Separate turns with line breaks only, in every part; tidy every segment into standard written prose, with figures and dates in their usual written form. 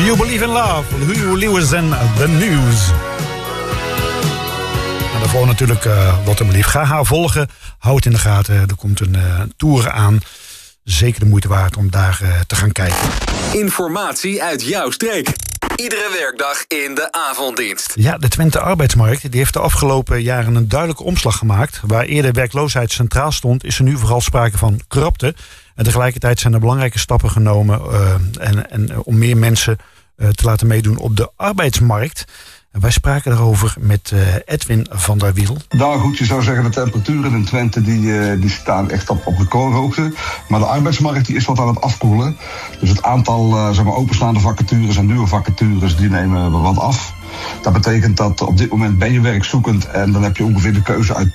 You Believe in Love, Huey Lewis en The News. En daarvoor natuurlijk Wat hem lief. Ga haar volgen, houd het in de gaten. Er komt een tour aan. Zeker de moeite waard om daar te gaan kijken.
Informatie uit jouw streek. Iedere werkdag in de avonddienst.
Ja, de Twente arbeidsmarkt die heeft de afgelopen jaren een duidelijke omslag gemaakt. Waar eerder werkloosheid centraal stond, is er nu vooral sprake van krapte. En tegelijkertijd zijn er belangrijke stappen genomen om meer mensen te laten meedoen op de arbeidsmarkt. En wij spraken daarover met Edwin van der Wiel.
Nou goed, je zou zeggen de temperaturen in Twente die staan echt op recordhoogte. Maar de arbeidsmarkt die is wat aan het afkoelen. Dus het aantal openstaande vacatures en nieuwe vacatures die nemen wat af. Dat betekent dat op dit moment ben je werkzoekend en dan heb je ongeveer de keuze uit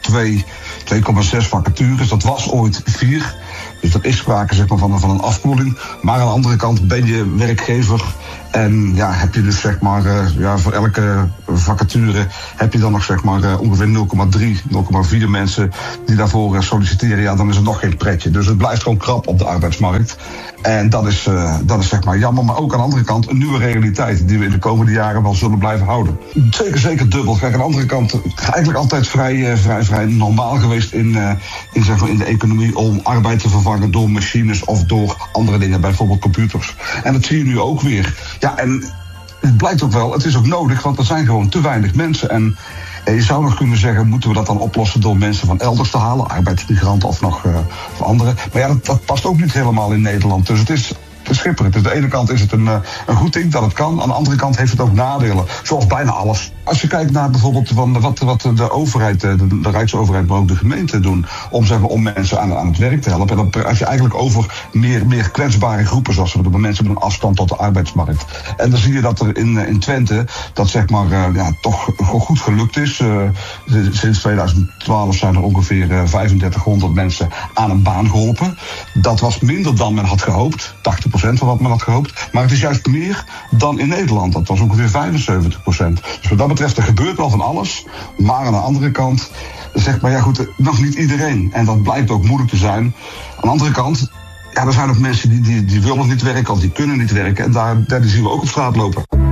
2,6 vacatures. Dat was ooit 4. Dus er is sprake van een afkoeling. Maar aan de andere kant ben je werkgever en heb je dus voor elke vacature heb je dan nog ongeveer 0,4 mensen die daarvoor solliciteren. Ja, dan is het nog geen pretje. Dus het blijft gewoon krap op de arbeidsmarkt. En dat is jammer, maar ook aan de andere kant een nieuwe realiteit die we in de komende jaren wel zullen blijven houden. Zeker dubbel. Kijk, aan de andere kant eigenlijk altijd vrij normaal geweest in de economie om arbeid te vervangen door machines of door andere dingen, bijvoorbeeld computers. En dat zie je nu ook weer. Ja, en het blijkt ook wel, het is ook nodig, want er zijn gewoon te weinig mensen. En je zou nog kunnen zeggen, moeten we dat dan oplossen door mensen van elders te halen, arbeidsmigranten of nog of anderen. Maar ja, dat past ook niet helemaal in Nederland. Dus het is schipperig. Dus aan de ene kant is het een goed ding dat het kan. Aan de andere kant heeft het ook nadelen. Zoals bijna alles. Als je kijkt naar bijvoorbeeld wat de overheid, de Rijksoverheid, maar ook de gemeente doen om mensen aan het werk te helpen. En dan praat je eigenlijk over meer kwetsbare groepen, zoals we mensen met een afstand tot de arbeidsmarkt. En dan zie je dat er in Twente dat toch goed gelukt is. Sinds 2012 zijn er ongeveer 3500 mensen aan een baan geholpen. Dat was minder dan men had gehoopt. 80% van wat men had gehoopt. Maar het is juist meer dan in Nederland. Dat was ongeveer 75%. Dus wat dat betreft, er gebeurt wel van alles. Maar aan de andere kant, nog niet iedereen. En dat blijkt ook moeilijk te zijn. Aan de andere kant, er zijn ook mensen die willen niet werken of die kunnen niet werken. En die zien we ook op straat lopen.